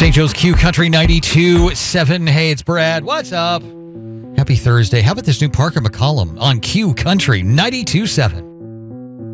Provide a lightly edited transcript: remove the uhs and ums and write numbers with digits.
St. Joe's Q Country 92.7. Hey, it's Brad. What's up? Happy Thursday. How about this new Parker McCollum on Q Country 92.7?